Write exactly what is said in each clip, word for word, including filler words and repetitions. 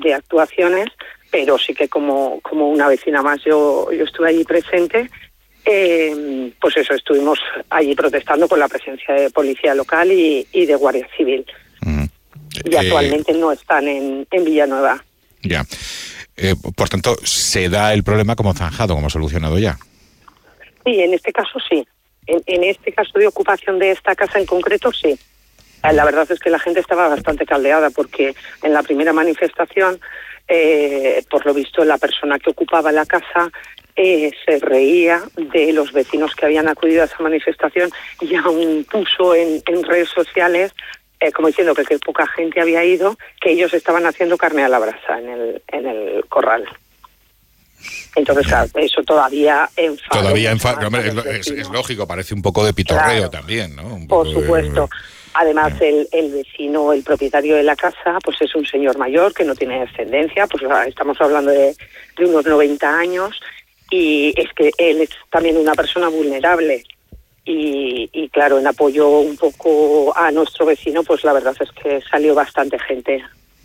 de actuaciones, pero sí que como, como una vecina más yo, yo estuve allí presente. Eh, pues eso, estuvimos allí protestando con la presencia de policía local y, y de Guardia Civil. Mm. Y eh, actualmente no están en, en Villanueva. Ya. Eh, por tanto, ¿se da el problema como zanjado, como solucionado ya? Sí, en este caso sí. En, en este caso de ocupación de esta casa en concreto, sí. La verdad es que la gente estaba bastante caldeada porque en la primera manifestación, eh, por lo visto, la persona que ocupaba la casa eh, se reía de los vecinos que habían acudido a esa manifestación y aún puso en, en redes sociales, eh, como diciendo que, que poca gente había ido, que ellos estaban haciendo carne a la brasa en el, en el corral. Entonces, claro, eso todavía enfada. Todavía enfada. Hombre, es, es, es lógico, parece un poco de pitorreo, claro, también, ¿no? Un poco por supuesto. De... Además, el, el vecino, el propietario de la casa, pues es un señor mayor que no tiene descendencia, pues estamos hablando de, de unos noventa años, y es que él es también una persona vulnerable. Y, y claro, en apoyo un poco a nuestro vecino, pues la verdad es que salió bastante gente.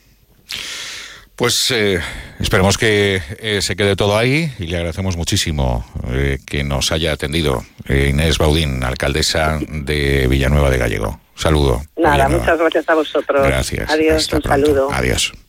Pues eh, esperemos que eh, se quede todo ahí y le agradecemos muchísimo eh, que nos haya atendido eh, Inés Baudín, alcaldesa de Villanueva de Gallego. Saludo. Nada, muchas gracias a vosotros. Gracias. Adiós, Hasta un pronto. saludo. Adiós.